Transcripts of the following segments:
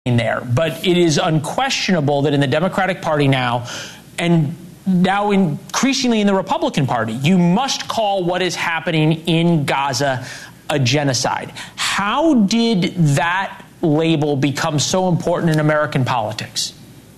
there. But it is unquestionable that in the Democratic Party now, and now increasingly in the Republican Party, you must call what is happening in Gaza a genocide. How did that label become so important in American politics?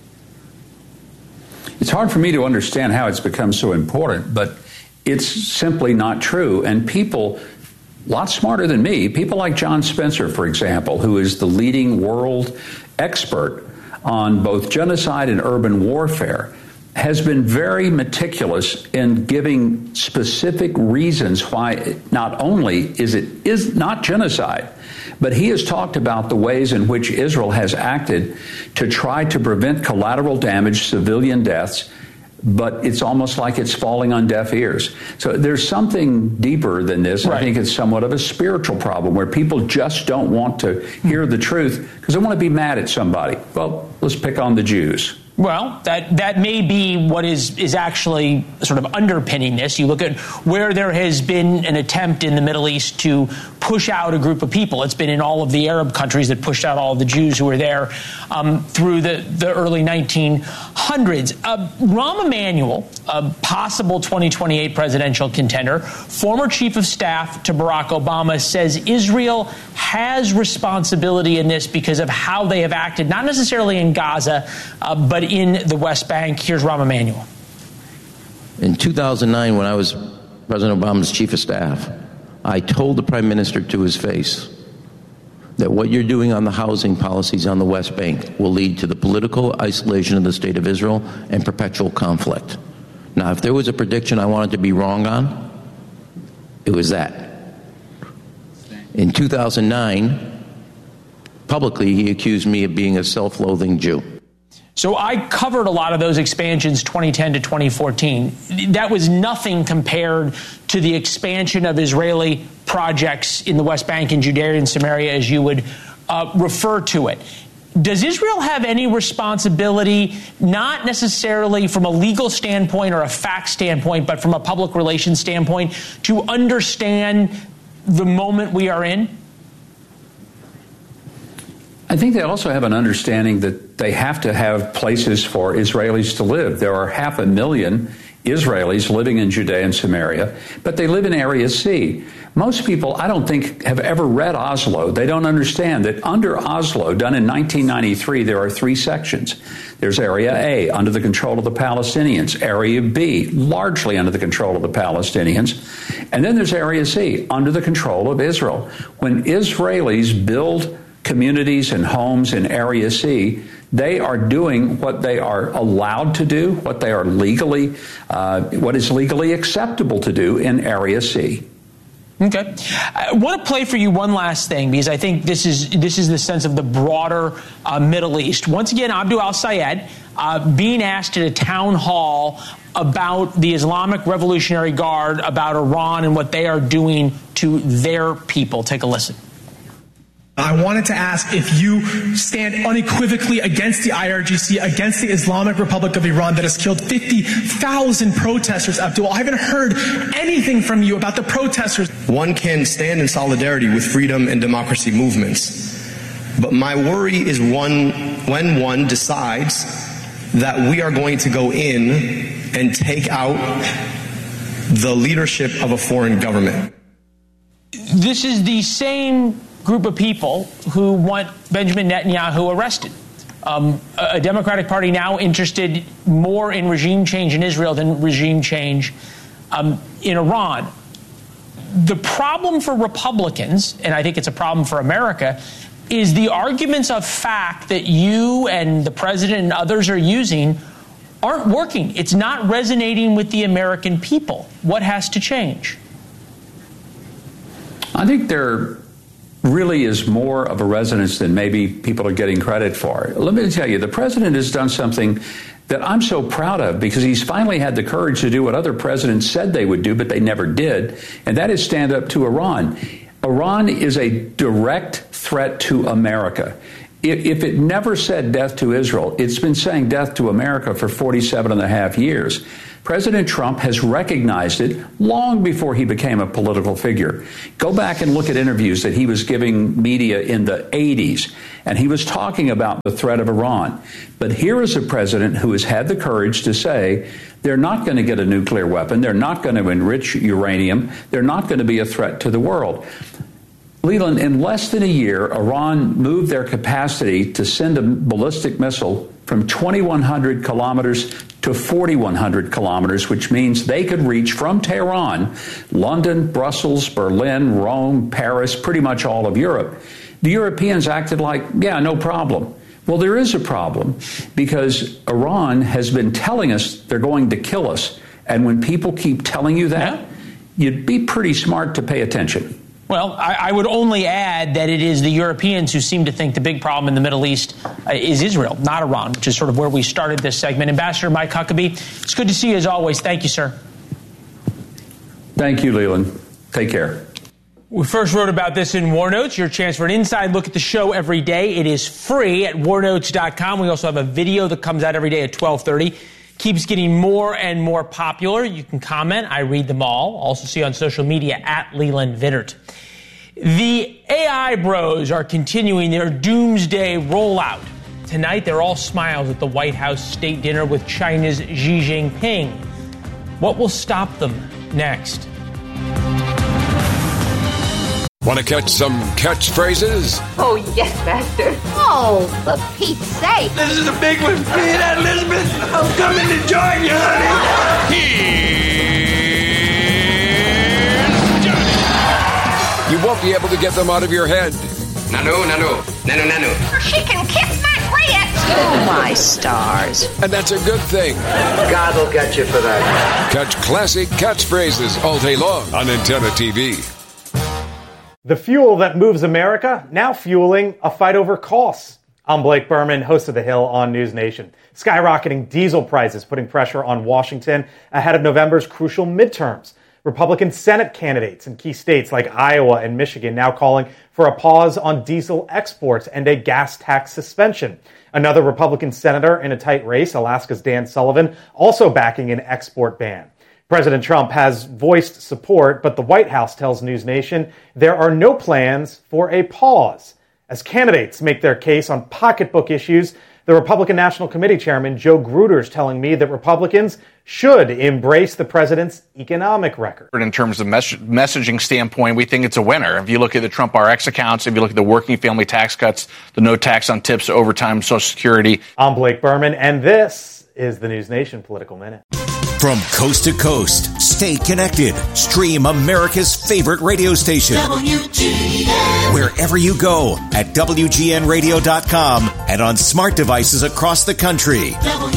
It's hard for me to understand how it's become so important, but it's simply not true. And people, a lot smarter than me, people like John Spencer, for example, who is the leading world expert on both genocide and urban warfare, has been very meticulous in giving specific reasons why not only is not genocide, but he has talked about the ways in which Israel has acted to try to prevent collateral damage, civilian deaths, but it's almost like it's falling on deaf ears. So there's something deeper than this. Right. I think it's somewhat of a spiritual problem where people just don't want to hear the truth because they want to be mad at somebody. Well, let's pick on the Jews. Well, that may be what is actually sort of underpinning this. You look at where there has been an attempt in the Middle East to push out a group of people. It's been in all of the Arab countries that pushed out all of the Jews who were there through the early 1900s. Rahm Emanuel, a possible 2028 presidential contender, former chief of staff to Barack Obama, says Israel has responsibility in this because of how they have acted, not necessarily in Gaza, but in the West Bank. Here's Rahm Emanuel. In 2009, when I was President Obama's chief of staff, I told the prime minister to his face that what you're doing on the housing policies on the West Bank will lead to the political isolation of the state of Israel and perpetual conflict. Now, if there was a prediction I wanted to be wrong on, it was that. In 2009, publicly, he accused me of being a self-loathing Jew. So I covered a lot of those expansions 2010 to 2014. That was nothing compared to the expansion of Israeli projects in the West Bank and Judea and Samaria, as you would refer to it. Does Israel have any responsibility, not necessarily from a legal standpoint or a fact standpoint, but from a public relations standpoint, to understand the moment we are in? I think they also have an understanding that they have to have places for Israelis to live. There are 500,000 Israelis living in Judea and Samaria, but they live in Area C. Most people, I don't think, have ever read Oslo. They don't understand that under Oslo, done in 1993, there are three sections. There's Area A, under the control of the Palestinians. Area B, largely under the control of the Palestinians. And then there's Area C, under the control of Israel. When Israelis build communities and homes in Area C, they are doing what they are allowed to do, what they are legally, what is legally acceptable to do in Area C. Okay. I want to play for you one last thing, because I think this is the sense of the broader Middle East. Once again, Abdul al-Sayed being asked at a town hall about the Islamic Revolutionary Guard, about Iran and what they are doing to their people. Take a listen. I wanted to ask if you stand unequivocally against the IRGC, against the Islamic Republic of Iran that has killed 50,000 protesters, Abdul. I haven't heard anything from you about the protesters. One can stand in solidarity with freedom and democracy movements. But my worry is when one decides that we are going to go in and take out the leadership of a foreign government. This is the same group of people who want Benjamin Netanyahu arrested. A Democratic Party now interested more in regime change in Israel than regime change in Iran. The problem for Republicans, and I think it's a problem for America, is the arguments of fact that you and the president and others are using aren't working. It's not resonating with the American people. What has to change? I think there really is more of a resonance than maybe people are getting credit for. Let me tell you, the president has done something that I'm so proud of, because he's finally had the courage to do what other presidents said they would do, but they never did, and that is stand up to Iran. Iran is a direct threat to America. If it never said death to Israel, it's been saying death to America for 47 and a half years. President Trump has recognized it long before he became a political figure. Go back and look at interviews that he was giving media in the 80s, and he was talking about the threat of Iran. But here is a president who has had the courage to say they're not going to get a nuclear weapon, they're not going to enrich uranium, they're not going to be a threat to the world. Leland, in less than a year, Iran moved their capacity to send a ballistic missile from 2,100 kilometers to 4,100 kilometers, which means they could reach from Tehran, London, Brussels, Berlin, Rome, Paris, pretty much all of Europe. The Europeans acted like, yeah, no problem. Well, there is a problem because Iran has been telling us they're going to kill us. And when people keep telling you that, you'd be pretty smart to pay attention. Well, I would only add that it is the Europeans who seem to think the big problem in the Middle East is Israel, not Iran, which is sort of where we started this segment. Ambassador Mike Huckabee, it's good to see you as always. Thank you, sir. Thank you, Leland. Take care. We first wrote about this in War Notes, your chance for an inside look at the show every day. It is free at warnotes.com. We also have a video that comes out every day at 12:30. Keeps getting more and more popular. You can comment. I read them all. Also see on social media at Leland Vittert. The AI bros are continuing their doomsday rollout. Tonight, they're all smiles at the White House state dinner with China's Xi Jinping. What will stop them next? Want to catch some catchphrases? Oh, yes, Master. Oh, for Pete's sake. This is a big one. You hear that, Elizabeth? I'm coming to join you, honey. Here's Johnny. You won't be able to get them out of your head. Nano. She can kiss my grits. Oh, my stars. And that's a good thing. God will get you for that. Catch classic catchphrases all day long on Antenna TV. The fuel that moves America, now fueling a fight over costs. I'm Blake Berman, host of The Hill on News Nation. Skyrocketing diesel prices putting pressure on Washington ahead of November's crucial midterms. Republican Senate candidates in key states like Iowa and Michigan now calling for a pause on diesel exports and a gas tax suspension. Another Republican senator in a tight race, Alaska's Dan Sullivan, also backing an export ban. President Trump has voiced support, but the White House tells News Nation there are no plans for a pause. As candidates make their case on pocketbook issues, the Republican National Committee Chairman Joe Gruder's telling me that Republicans should embrace the president's economic record. In terms of messaging standpoint, we think it's a winner. If you look at the Trump RX accounts, if you look at the working family tax cuts, the no tax on tips, overtime, Social Security. I'm Blake Berman, and this is the News Nation Political Minute. From coast to coast, stay connected. Stream America's favorite radio station. WGN. Wherever you go at WGNradio.com and on smart devices across the country.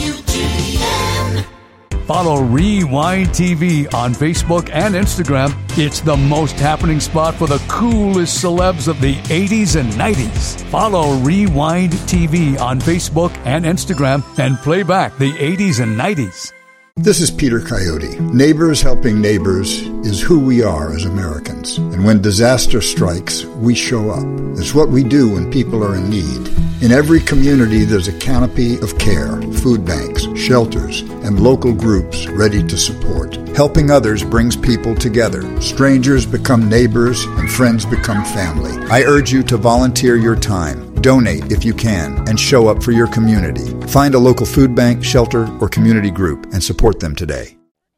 WGN. Follow Rewind TV on Facebook and Instagram. It's the most happening spot for the coolest celebs of the 80s and 90s. Follow Rewind TV on Facebook and Instagram and play back the 80s and 90s. This is Peter Coyote. Neighbors helping neighbors is who we are as Americans. And when disaster strikes, we show up. It's what we do when people are in need. In every community, there's a canopy of care, food banks, shelters, and local groups ready to support. Helping others brings people together. Strangers become neighbors, and friends become family. I urge you to volunteer your time. Donate if you can, and show up for your community. Find a local food bank, shelter, or community group and support them today.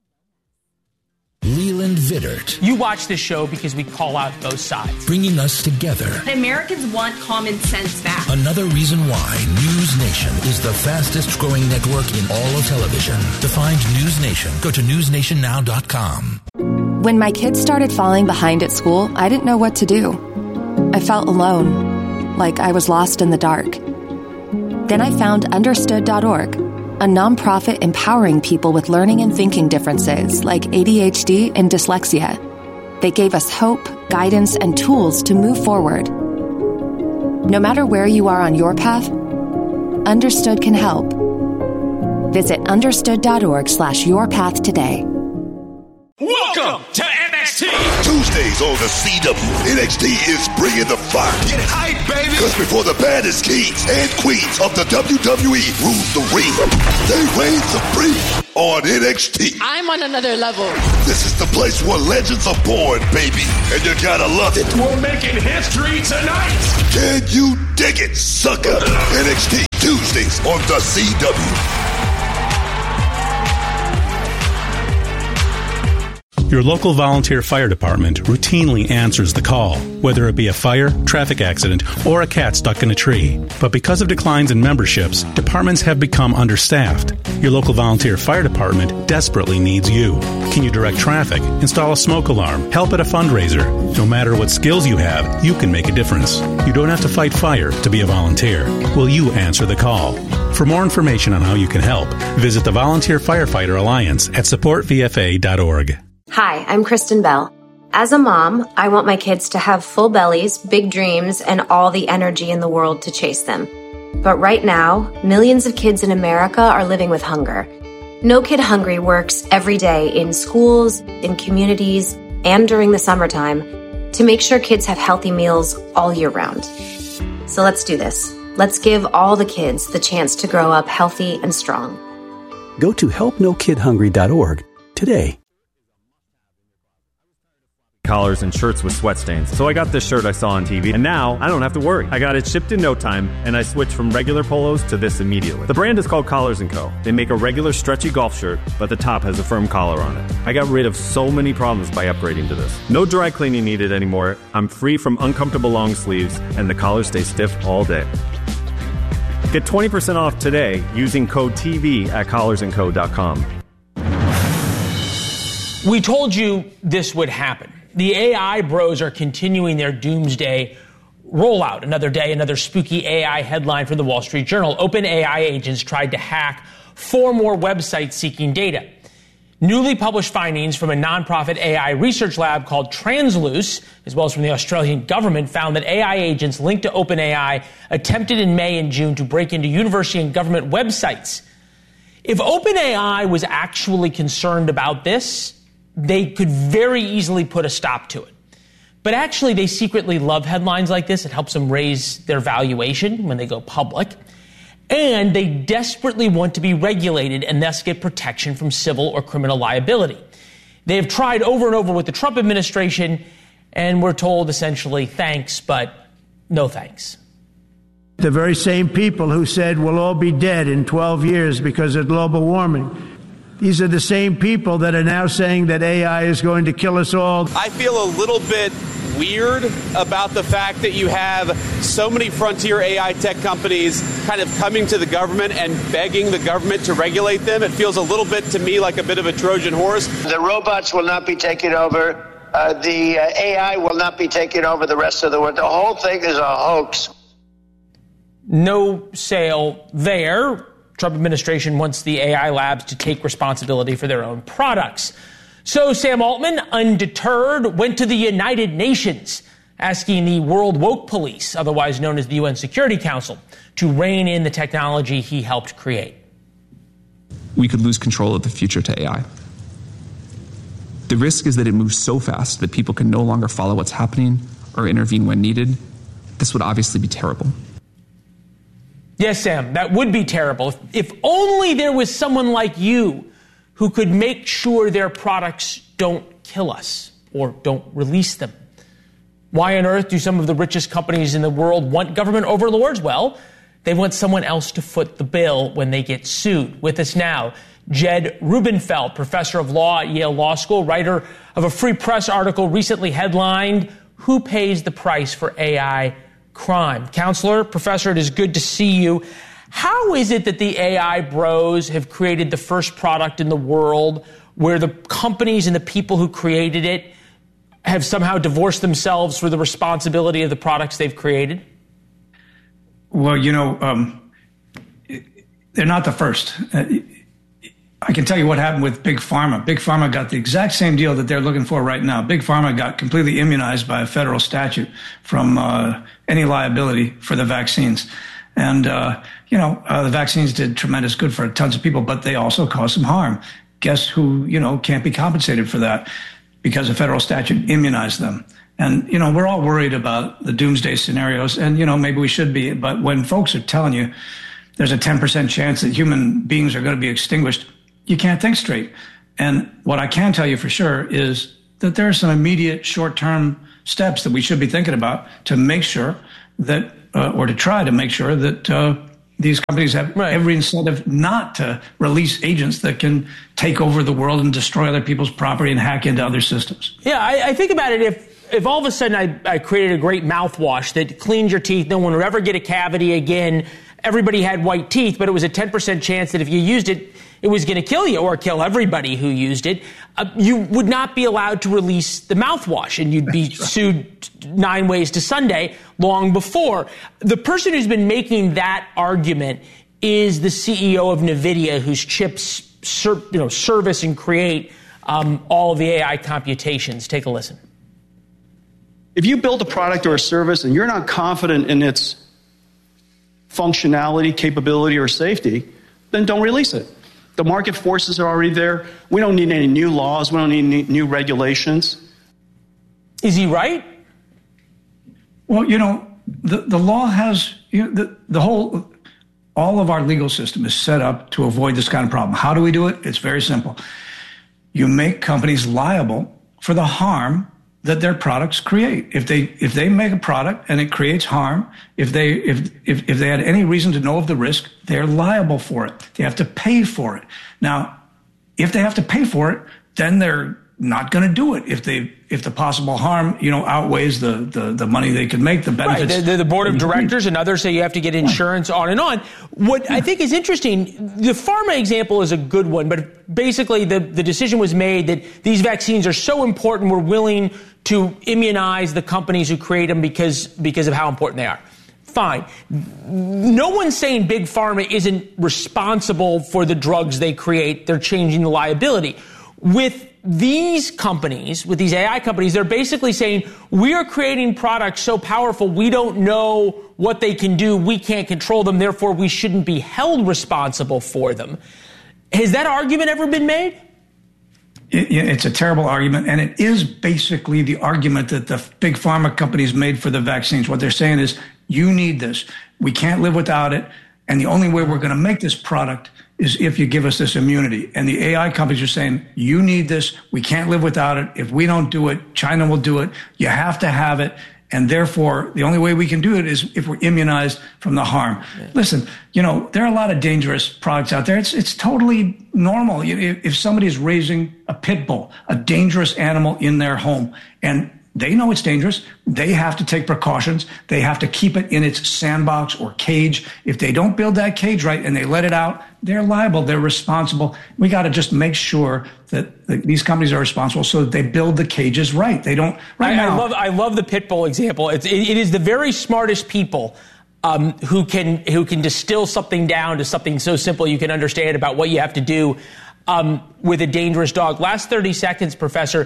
Leland Vittert. You watch this show because we call out both sides. Bringing us together. The Americans want common sense back. Another reason why News Nation is the fastest growing network in all of television. To find News Nation, go to newsnationnow.com. When my kids started falling behind at school, I didn't know what to do. I felt alone, like I was lost in the dark. Then I found Understood.org, a nonprofit empowering people with learning and thinking differences like ADHD and dyslexia. They gave us hope, guidance, and tools to move forward. No matter where you are on your path, Understood can help. Visit understood.org/yourpath today. Welcome to NXT! Tuesdays on the CW, NXT is bringing the fire. Get hype, baby! Because before the baddest kings and queens of the WWE rules the ring, they reign supreme on NXT. I'm on another level. This is the place where legends are born, baby, and you gotta love it. We're making history tonight. Can you dig it, sucker? NXT Tuesdays on the CW. Your local volunteer fire department routinely answers the call, whether it be a fire, traffic accident, or a cat stuck in a tree. But because of declines in memberships, departments have become understaffed. Your local volunteer fire department desperately needs you. Can you direct traffic, install a smoke alarm, help at a fundraiser? No matter what skills you have, you can make a difference. You don't have to fight fire to be a volunteer. Will you answer the call? For more information on how you can help, visit the Volunteer Firefighter Alliance at supportvfa.org. Hi, I'm Kristen Bell. As a mom, I want my kids to have full bellies, big dreams, and all the energy in the world to chase them. But right now, millions of kids in America are living with hunger. No Kid Hungry works every day in schools, in communities, and during the summertime to make sure kids have healthy meals all year round. So let's do this. Let's give all the kids the chance to grow up healthy and strong. Go to helpnokidhungry.org today. Collars and shirts with sweat stains. So I got this shirt I saw on TV, and now I don't have to worry. I got it shipped in no time, and I switched from regular polos to this immediately. The brand is called Collars & Co. They make a regular stretchy golf shirt, but the top has a firm collar on it. I got rid of so many problems by upgrading to this. No dry cleaning needed anymore. I'm free from uncomfortable long sleeves, and the collars stay stiff all day. Get 20% off today using code TV at collarsandco.com. We told you this would happen. The AI bros are continuing their doomsday rollout. Another day, another spooky AI headline from the Wall Street Journal. OpenAI agents tried to hack 4 more websites seeking data. Newly published findings from a nonprofit AI research lab called Transluce, as well as from the Australian government, found that AI agents linked to OpenAI attempted in May and June to break into university and government websites. If OpenAI was actually concerned about this, they could very easily put a stop to it. But actually, they secretly love headlines like this. It helps them raise their valuation when they go public. And they desperately want to be regulated and thus get protection from civil or criminal liability. They have tried over and over with the Trump administration, and we're told essentially, thanks, but no thanks. The very same people who said we'll all be dead in 12 years because of global warming. These are the same people that are now saying that AI is going to kill us all. I feel a little bit weird about the fact that you have so many frontier AI tech companies kind of coming to the government and begging the government to regulate them. It feels a little bit to me like a bit of a Trojan horse. The robots will not be taking over. The AI will not be taking over the rest of the world. The whole thing is a hoax. No sale there. Trump administration wants the AI labs to take responsibility for their own products. So Sam Altman, undeterred, went to the United Nations, asking the World Woke Police, otherwise known as the UN Security Council, to rein in the technology he helped create. We could lose control of the future to AI. The risk is that it moves so fast that people can no longer follow what's happening or intervene when needed. This would obviously be terrible. Yes, Sam, that would be terrible. If only there was someone like you who could make sure their products don't kill us or don't release them. Why on earth do some of the richest companies in the world want government overlords? Well, they want someone else to foot the bill when they get sued. With us now, Jed Rubenfeld, professor of law at Yale Law School, writer of a Free Press article recently headlined, "Who Pays the Price for AI Crime?" Counselor, professor, it is good to see you. How is it that the AI bros have created the first product in the world where the companies and the people who created it have somehow divorced themselves for the responsibility of the products they've created? Well, they're not the first. I can tell you what happened with Big Pharma. Big Pharma got the exact same deal that they're looking for right now. Big Pharma got completely immunized by a federal statute from any liability for the vaccines. And, the vaccines did tremendous good for tons of people, but they also caused some harm. Guess who, can't be compensated for that because a federal statute immunized them. And, we're all worried about the doomsday scenarios, and, maybe we should be. But when folks are telling you there's a 10% chance that human beings are going to be extinguished, you can't think straight. And what I can tell you for sure is that there are some immediate short-term steps that we should be thinking about to make sure that, or to try to make sure that these companies have every incentive not to release agents that can take over the world and destroy other people's property and hack into other systems. Yeah, I think about it, if all of a sudden I created a great mouthwash that cleans your teeth, no one would ever get a cavity again, everybody had white teeth, but it was a 10% chance that if you used it, it was going to kill you or kill everybody who used it, you would not be allowed to release the mouthwash, and you'd be sued 9 ways to Sunday long before. The person who's been making that argument is the CEO of NVIDIA, whose chips service and create all of the AI computations. Take a listen. If you build a product or a service and you're not confident in its functionality, capability, or safety, then don't release it. The market forces are already there. We don't need any new laws. We don't need any new regulations. Is he right? Well, the law has, all of our legal system is set up to avoid this kind of problem. How do we do it? It's very simple. You make companies liable for the harm that their products create. If they make a product and it creates harm, if they had any reason to know of the risk, they're liable for it. They have to pay for it. Now, if they have to pay for it, then they're not going to do it. If the possible harm, outweighs the money they could make, the benefits. Right. The board of directors and others say you have to get insurance, on and on. What I think is interesting, the pharma example is a good one, but basically the decision was made that these vaccines are so important, we're willing to immunize the companies who create them because of how important they are. Fine. No one's saying Big Pharma isn't responsible for the drugs they create. They're changing the liability. With these companies, with these AI companies, they're basically saying, we are creating products so powerful, we don't know what they can do, we can't control them, therefore we shouldn't be held responsible for them. Has that argument ever been made? It's a terrible argument, and it is basically the argument that the big pharma companies made for the vaccines. What they're saying is, you need this. We can't live without it, and the only way we're going to make this product is if you give us this immunity. And the AI companies are saying, you need this. We can't live without it. If we don't do it, China will do it. You have to have it. And therefore, the only way we can do it is if we're immunized from the harm. Yeah. Listen, there are a lot of dangerous products out there. It's totally normal. If somebody's raising a pit bull, a dangerous animal in their home, and they know it's dangerous, they have to take precautions. They have to keep it in its sandbox or cage. If they don't build that cage right and they let it out, they're liable. They're responsible. We got to just make sure that these companies are responsible so that they build the cages right. They don't. I love the pit bull example. It is the very smartest people who can distill something down to something so simple you can understand about what you have to do with a dangerous dog. Last 30 seconds, Professor.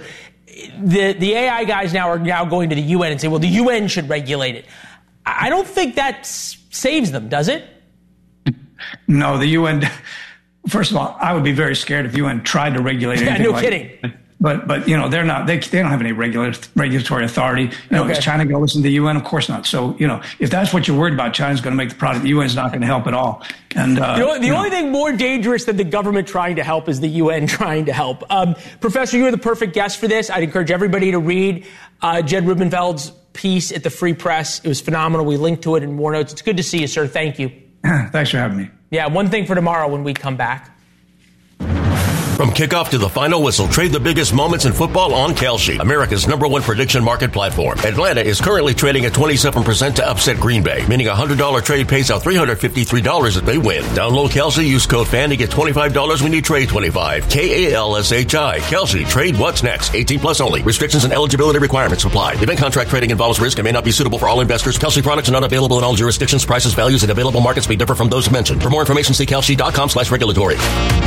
The AI guys are now going to the UN and say, well, the UN should regulate it. I don't think that saves them, does it? No, the UN, first of all, I would be very scared if the UN tried to regulate anything. No kidding. But they're not, they don't have any regulatory authority. Is China going to listen to the UN? Of course not. So, if that's what you're worried about, China's going to make the product. The UN's not going to help at all. And the only thing more dangerous than the government trying to help is the UN trying to help. Professor, you are the perfect guest for this. I'd encourage everybody to read Jed Rubenfeld's piece at the Free Press. It was phenomenal. We linked to it in War Notes. It's good to see you, sir. Thank you. Thanks for having me. Yeah, one thing for tomorrow when we come back. From kickoff to the final whistle, trade the biggest moments in football on Kalshi, America's #1 prediction market platform. Atlanta is currently trading at 27% to upset Green Bay, meaning a $100 trade pays out $353 if they win. Download Kalshi, use code FAN to get $25 when you trade 25. KALSHI. Kalshi. Trade what's next. 18 plus only. Restrictions and eligibility requirements apply. Event contract trading involves risk and may not be suitable for all investors. Kalshi products are not available in all jurisdictions. Prices, values, and available markets may differ from those mentioned. For more information, see kalshi.com/regulatory.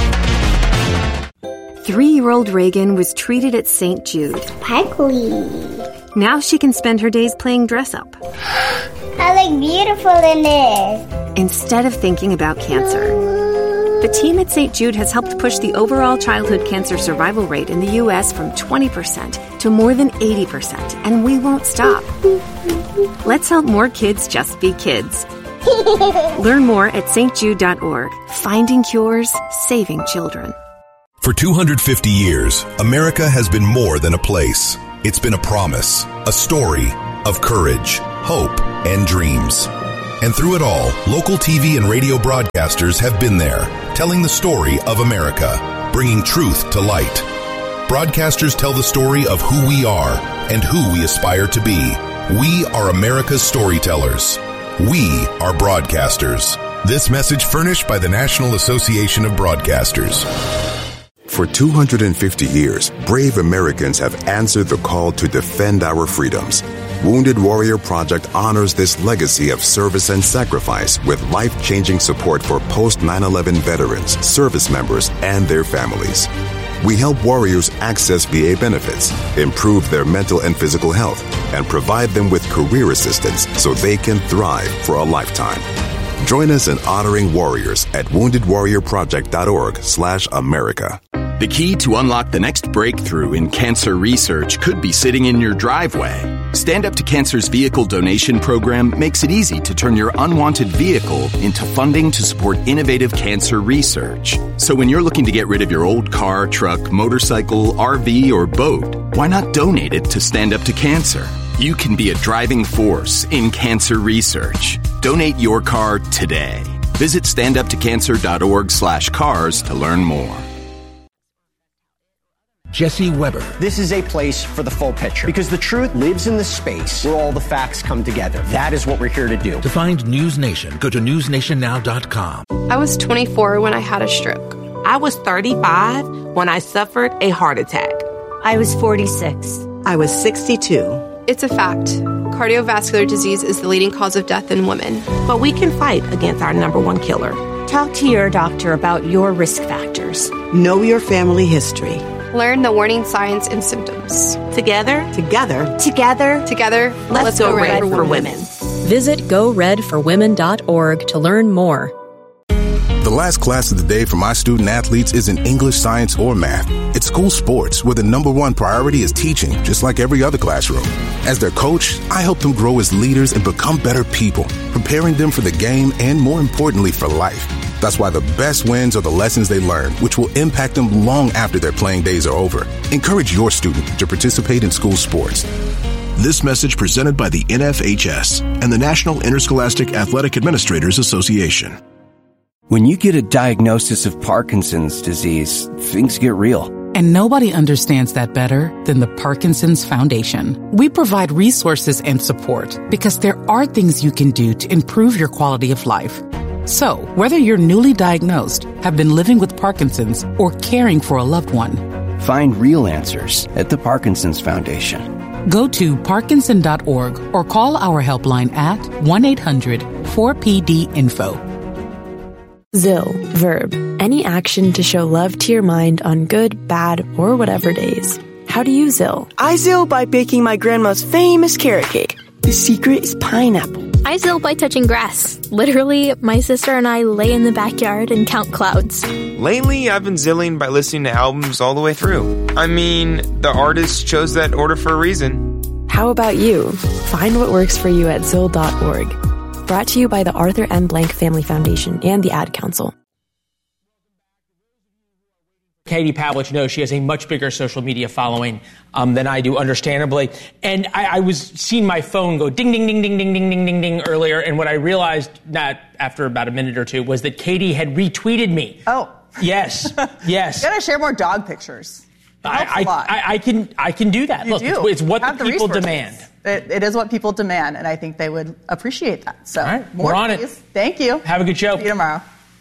3-year-old Reagan was treated at St. Jude. Sparkly. Now she can spend her days playing dress-up. I look beautiful in this. Instead of thinking about cancer. The team at St. Jude has helped push the overall childhood cancer survival rate in the U.S. from 20% to more than 80%, and we won't stop. Let's help more kids just be kids. Learn more at stjude.org. Finding cures, saving children. For 250 years, America has been more than a place. It's been a promise, a story of courage, hope, and dreams. And through it all, local TV and radio broadcasters have been there, telling the story of America, bringing truth to light. Broadcasters tell the story of who we are and who we aspire to be. We are America's storytellers. We are broadcasters. This message furnished by the National Association of Broadcasters. For 250 years, brave Americans have answered the call to defend our freedoms. Wounded Warrior Project honors this legacy of service and sacrifice with life-changing support for post-9/11 veterans, service members, and their families. We help warriors access VA benefits, improve their mental and physical health, and provide them with career assistance so they can thrive for a lifetime. Join us in honoring warriors at woundedwarriorproject.org/America. The key to unlock the next breakthrough in cancer research could be sitting in your driveway. Stand Up to Cancer's vehicle donation program makes it easy to turn your unwanted vehicle into funding to support innovative cancer research. So when you're looking to get rid of your old car, truck, motorcycle, RV, or boat, why not donate it to Stand Up to Cancer? You can be a driving force in cancer research. Donate your car today. Visit standuptocancer.org/cars to learn more. Jesse Weber. This is a place for the full picture because the truth lives in the space where all the facts come together. That is what we're here to do. To find News Nation, go to newsnationnow.com. I was 24 when I had a stroke. I was 35 when I suffered a heart attack. I was 46. I was 62. It's a fact. Cardiovascular disease is the leading cause of death in women. But we can fight against our number one killer. Talk to your doctor about your risk factors. Know your family history. Learn the warning signs and symptoms. Together, let's go red for women. Visit goredforwomen.org to learn more. The last class of the day for my student athletes isn't English, science, or math. It's school sports, where the number one priority is teaching, just like every other classroom. As their coach, I help them grow as leaders and become better people, preparing them for the game and, more importantly, for life. That's why the best wins are the lessons they learn, which will impact them long after their playing days are over. Encourage your student to participate in school sports. This message presented by the NFHS and the National Interscholastic Athletic Administrators Association. When you get a diagnosis of Parkinson's disease, things get real. And nobody understands that better than the Parkinson's Foundation. We provide resources and support because there are things you can do to improve your quality of life. So, whether you're newly diagnosed, have been living with Parkinson's, or caring for a loved one, find real answers at the Parkinson's Foundation. Go to parkinson.org or call our helpline at 1-800-4PD-INFO. ZIL, verb, any action to show love to your mind on good, bad, or whatever days. How do you ZIL? I ZIL by baking my grandma's famous carrot cake. The secret is pineapple. I ZIL by touching grass. Literally, my sister and I lay in the backyard and count clouds. Lately, I've been zilling by listening to albums all the way through. I mean, the artist chose that order for a reason. How about you? Find what works for you at ZIL.org. Brought to you by the Arthur M. Blank Family Foundation and the Ad Council. Katie Pavlich knows she has a much bigger social media following than I do, understandably. And I was seeing my phone go ding, ding, ding, ding, ding, ding, ding, ding, ding earlier. And what I realized, not after about a minute or two, was that Katie had retweeted me. Oh. Yes. Yes. You gotta share more dog pictures. It helps a lot. I can do that. Look, it's what the people demand. It is what people demand, and I think they would appreciate that. So, all right, we're on it. Thank you. Have a good show. See you tomorrow.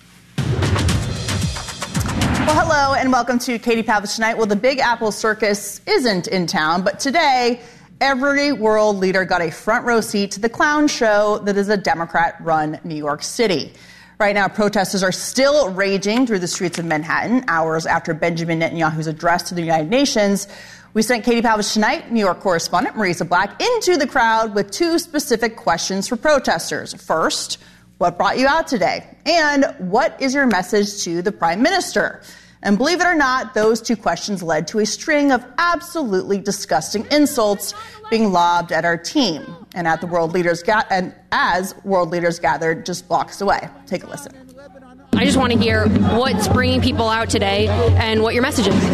Well, hello, and welcome to Katie Pavlich Tonight. Well, the Big Apple Circus isn't in town, but today, every world leader got a front row seat to the clown show that is a Democrat-run New York City. Right now, protesters are still raging through the streets of Manhattan, hours after Benjamin Netanyahu's address to the United Nations. We sent Katie Pavlich Tonight, New York correspondent Marisa Black, into the crowd with two specific questions for protesters. First, what brought you out today? And what is your message to the Prime Minister? And believe it or not, those two questions led to a string of absolutely disgusting insults being lobbed at our team and at the world leaders as world leaders gathered just blocks away. Take a listen. I just want to hear what's bringing people out today and what your message is.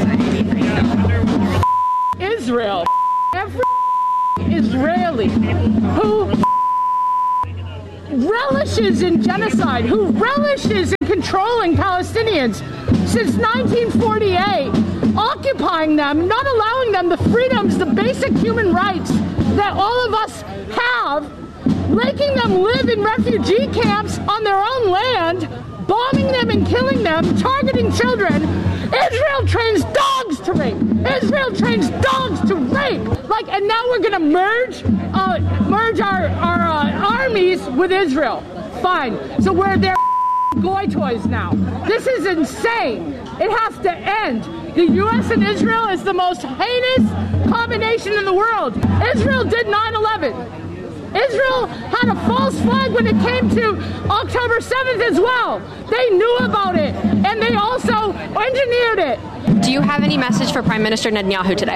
Israel. Every Israeli who relishes in genocide, who relishes in controlling Palestinians since 1948, occupying them, not allowing them the freedoms, the basic human rights that all of us have, making them live in refugee camps on their own land, bombing them and killing them, targeting children. Israel trains dogs to rape. Israel trains dogs to rape. And now we're going to merge our armies with Israel. Fine. So we're their goy toys now. This is insane. It has to end. The U.S. and Israel is the most heinous combination in the world. Israel did 9/11. Israel had a false flag when it came to October 7th as well. They knew about it, and they also engineered it. Do you have any message for Prime Minister Netanyahu today?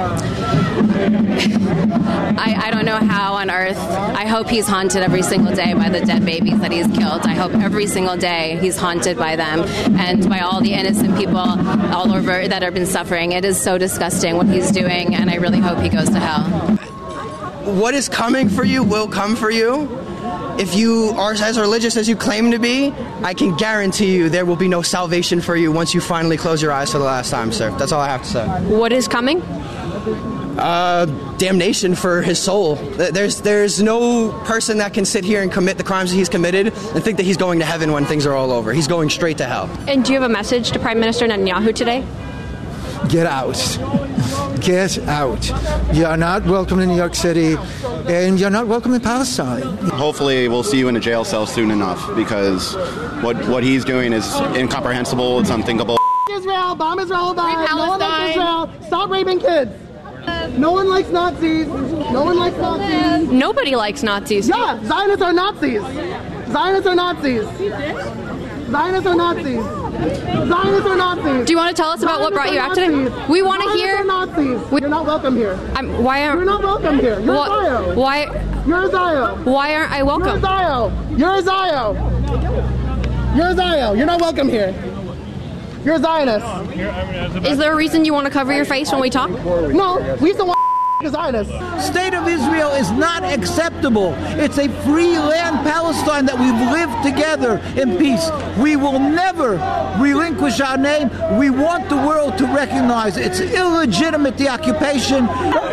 I don't know how on earth. I hope he's haunted every single day by the dead babies that he's killed. I hope every single day he's haunted by them and by all the innocent people all over that have been suffering. It is so disgusting what he's doing, and I really hope he goes to hell. What is coming for you will come for you. If you are as religious as you claim to be, I can guarantee you there will be no salvation for you once you finally close your eyes for the last time, sir. That's all I have to say. What is coming? Damnation for his soul. There's no person that can sit here and commit the crimes that he's committed and think that he's going to heaven when things are all over. He's going straight to hell. And do you have a message to Prime Minister Netanyahu today? Get out. Get out. You are not welcome in New York City, and you're not welcome in Palestine. Hopefully we'll see you in a jail cell soon enough, because what he's doing is incomprehensible. It's unthinkable. Israel, bomb Israel, die. No one likes Israel. Stop raping kids. No one likes Nazis. No one likes Nazis. Nobody likes Nazis. Yeah, Zionists are Nazis. Zionists are Nazis. Zionists are Nazis. Zionists are Nazis. Do you want to tell us about what brought you out today? We want to hear. Nazis. You're not welcome here. You're not welcome here. You're a Zio. Why? You're a Zio. Why aren't I welcome? You're a Zio. You're a Zio. You're a Zio. You're not welcome here. You're a Zionist. Is there a reason you want to cover your face when we talk? No, we still want a Zionist. State of Israel is not acceptable. It's a free land, Palestine, that we've lived together in peace. We will never relinquish our name. We want the world to recognize it's illegitimate, the occupation.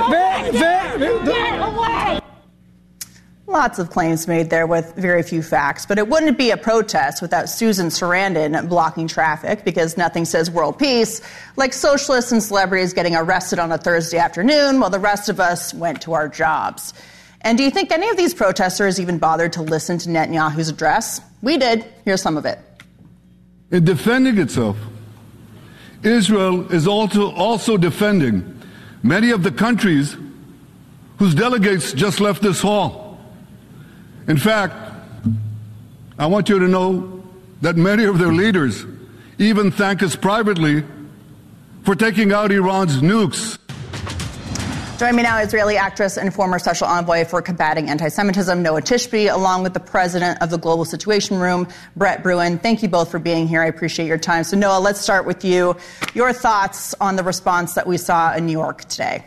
Lots of claims made there with very few facts, but it wouldn't be a protest without Susan Sarandon blocking traffic, because nothing says world peace like socialists and celebrities getting arrested on a Thursday afternoon while the rest of us went to our jobs. And do you think any of these protesters even bothered to listen to Netanyahu's address? We did. Here's some of it. In defending itself, Israel is also defending many of the countries whose delegates just left this hall. In fact, I want you to know that many of their leaders even thank us privately for taking out Iran's nukes. Joining me now, Israeli actress and former special envoy for combating anti-Semitism, Noah Tishby, along with the president of the Global Situation Room, Brett Bruen. Thank you both for being here. I appreciate your time. So, Noah, let's start with you. Your thoughts on the response that we saw in New York today?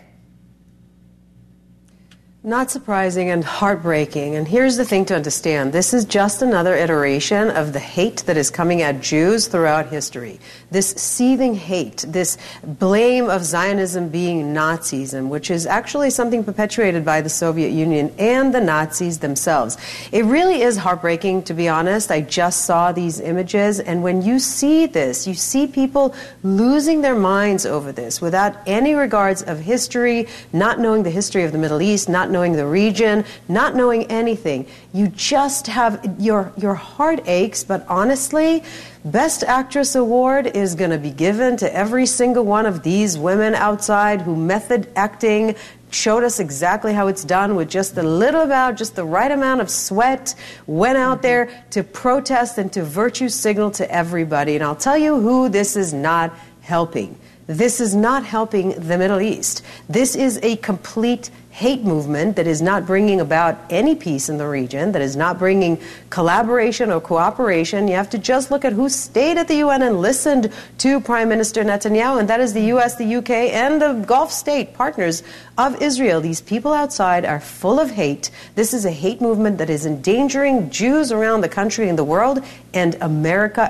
Not surprising and heartbreaking. And here's the thing to understand. This is just another iteration of the hate that is coming at Jews throughout history. This seething hate, this blame of Zionism being Nazism, which is actually something perpetuated by the Soviet Union and the Nazis themselves. It really is heartbreaking, to be honest. I just saw these images, and when you see this, you see people losing their minds over this without any regards of history, not knowing the history of the Middle East, not knowing the region, not knowing anything. You just have, your heart aches, but honestly, Best Actress Award is going to be given to every single one of these women outside who method acting showed us exactly how it's done with just the right amount of sweat, went out there to protest and to virtue signal to everybody. And I'll tell you who this is not helping. This is not helping the Middle East. This is a complete hate movement that is not bringing about any peace in the region, that is not bringing collaboration or cooperation. You have to just look at who stayed at the UN and listened to Prime Minister Netanyahu, and that is the U.S., the U.K., and the Gulf state partners of Israel. These people outside are full of hate. This is a hate movement that is endangering Jews around the country and the world, and America